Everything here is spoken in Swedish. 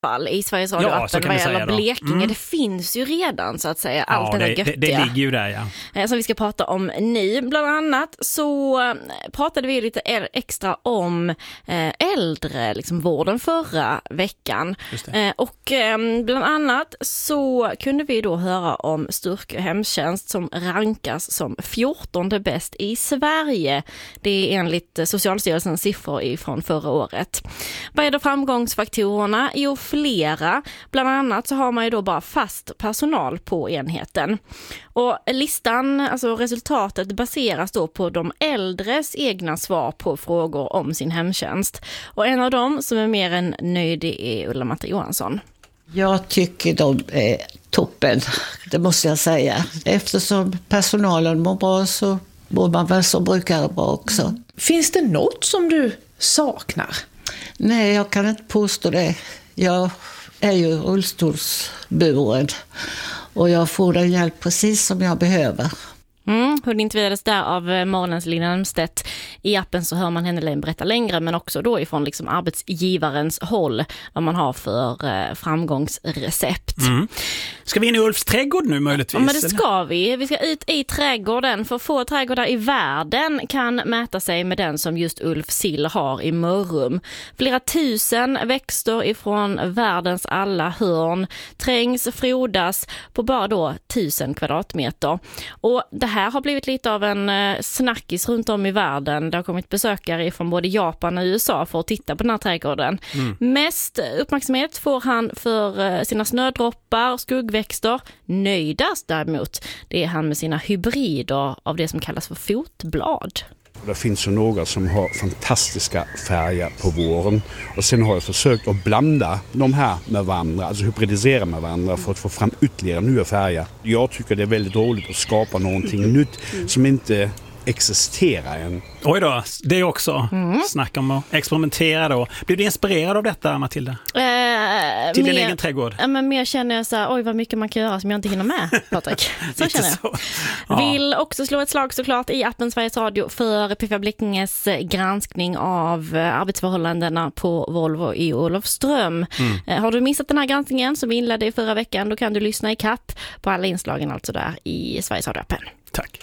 i Sveriges Radio-appen vad gäller Blekinge. Det finns ju redan så att säga allt det där göttiga. Det ligger ju där, som vi ska prata om nu. Bland annat så pratade vi lite extra om äldrevården förra veckan. Och bland annat så kunde vi då höra om Sturkö hemtjänst som rankas som 14:e bäst i Sverige. Det är enligt Socialstyrelsens siffror från förra året. Vad är då framgångsfaktorerna? Jo, flera. Bland annat så har man ju då bara fast personal på enheten. Och listan, alltså resultatet, baseras då på de äldres egna svar på frågor om sin hemtjänst. Och en av dem som är mer än nöjd är Ulla-Matta Johansson. Jag tycker de är toppen, det måste jag säga. Eftersom personalen mår bra så mår man väl som brukare bra också. Finns det något som du saknar? Nej, jag kan inte påstå det. Jag är ju rullstolsburen och jag får den hjälp precis som jag behöver. Hon intervjuades där av morgonens Lina Elmstedt. I appen så hör man henne berätta längre, men också då ifrån liksom arbetsgivarens håll vad man har för framgångsrecept. Ska vi in i Ulfs trädgård nu möjligtvis? Ja, men det ska vi. Vi ska ut i trädgården, för få trädgårdar i världen kan mäta sig med den som just Ulf Sill har i Mörrum. Flera tusen växter ifrån världens alla hörn trängs, frodas på bara då 1000 kvadratmeter. Och det här har blivit lite av en snackis runt om i världen. Det har kommit besökare från både Japan och USA för att titta på den här trädgården. Mest uppmärksamhet får han för sina snödroppar, skuggväxter. Nöjdast däremot, det är han med sina hybrider av det som kallas för fotblad. Det finns ju några som har fantastiska färger på våren. Och sen har jag försökt att blanda de här med varandra, alltså hybridisera med varandra för att få fram ytterligare nya färger. Jag tycker det är väldigt roligt att skapa någonting nytt som inte existerar än. Oj då, det är också snack om att experimentera då. Blir du inspirerad av detta, Matilda? Till din egen trädgård? Men mer känner jag så här, oj vad mycket man kan göra som jag inte hinner med, Patrik. Så känner jag. Ja. Vill också slå ett slag såklart i appen Sveriges Radio för P4 Blekinges granskning av arbetsförhållandena på Volvo i Olofström. Har du missat den här granskningen som vi inledde i förra veckan, då kan du lyssna i kapp på alla inslagen alltså där i Sveriges Radio-appen. Tack.